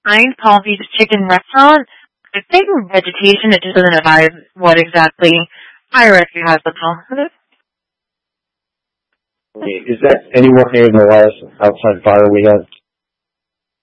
behind Palm Beach Chicken Restaurant. I think vegetation, it just doesn't advise what exactly hierarchy has the call. Is that anywhere near the last outside fire we had?